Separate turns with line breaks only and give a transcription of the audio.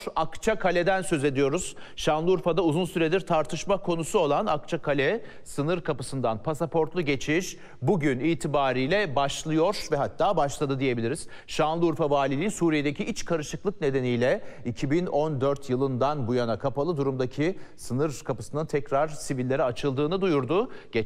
Akçakale'den söz ediyoruz. Şanlıurfa'da uzun süredir tartışma konusu olan Akçakale sınır kapısından pasaportlu geçiş bugün itibariyle başlıyor ve hatta başladı diyebiliriz. Şanlıurfa Valiliği Suriye'deki iç karışıklık nedeniyle 2014 yılından bu yana kapalı durumdaki sınır kapısının tekrar sivillere açıldığını duyurdu.